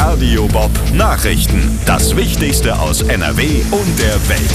Radio Bob Nachrichten. Das Wichtigste aus NRW und der Welt.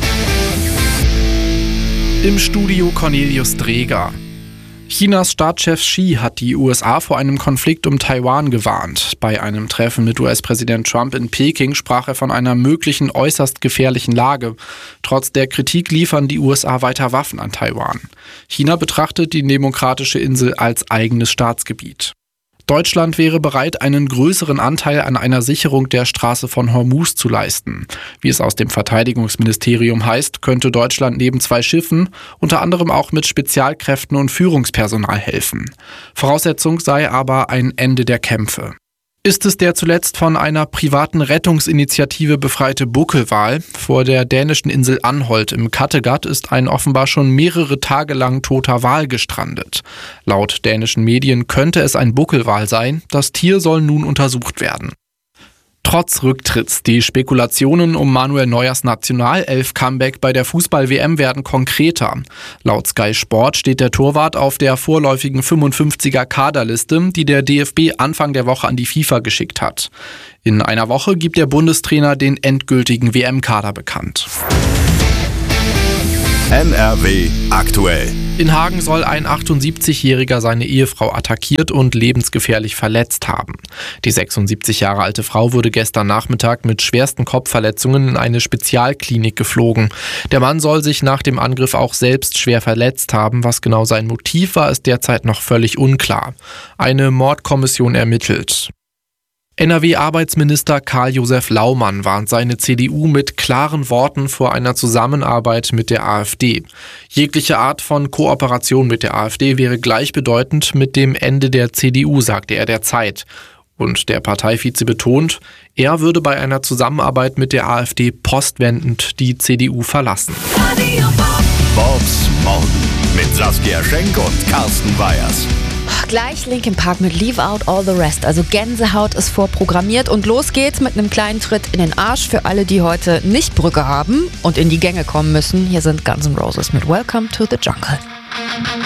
Im Studio Cornelius Dreger. Chinas Staatschef Xi hat die USA vor einem Konflikt um Taiwan gewarnt. Bei einem Treffen mit US-Präsident Trump in Peking sprach er von einer möglichen äußerst gefährlichen Lage. Trotz der Kritik liefern die USA weiter Waffen an Taiwan. China betrachtet die demokratische Insel als eigenes Staatsgebiet. Deutschland wäre bereit, einen größeren Anteil an einer Sicherung der Straße von Hormuz zu leisten. Wie es aus dem Verteidigungsministerium heißt, könnte Deutschland neben 2 Schiffen unter anderem auch mit Spezialkräften und Führungspersonal helfen. Voraussetzung sei aber ein Ende der Kämpfe. Ist es der zuletzt von einer privaten Rettungsinitiative befreite Buckelwal? Vor der dänischen Insel Anholt im Kattegat ist ein offenbar schon mehrere Tage lang toter Wal gestrandet. Laut dänischen Medien könnte es ein Buckelwal sein. Das Tier soll nun untersucht werden. Trotz Rücktritts, die Spekulationen um Manuel Neuers Nationalelf-Comeback bei der Fußball-WM werden konkreter. Laut Sky Sport steht der Torwart auf der vorläufigen 55er-Kaderliste, die der DFB Anfang der Woche an die FIFA geschickt hat. In einer Woche gibt der Bundestrainer den endgültigen WM-Kader bekannt. NRW aktuell. In Hagen soll ein 78-Jähriger seine Ehefrau attackiert und lebensgefährlich verletzt haben. Die 76 Jahre alte Frau wurde gestern Nachmittag mit schwersten Kopfverletzungen in eine Spezialklinik geflogen. Der Mann soll sich nach dem Angriff auch selbst schwer verletzt haben. Was genau sein Motiv war, ist derzeit noch völlig unklar. Eine Mordkommission ermittelt. NRW-Arbeitsminister Karl-Josef Laumann warnt seine CDU mit klaren Worten vor einer Zusammenarbeit mit der AfD. Jegliche Art von Kooperation mit der AfD wäre gleichbedeutend mit dem Ende der CDU, sagte er der Zeit. Und der Parteivize betont, er würde bei einer Zusammenarbeit mit der AfD postwendend die CDU verlassen. Bobs Morgen mit Saskia Schenk und Carsten Weyers. Gleich Linkin Park mit Leave Out All the Rest. Also Gänsehaut ist vorprogrammiert und los geht's mit einem kleinen Tritt in den Arsch für alle, die heute nicht Brücke haben und in die Gänge kommen müssen. Hier sind Guns N' Roses mit Welcome to the Jungle.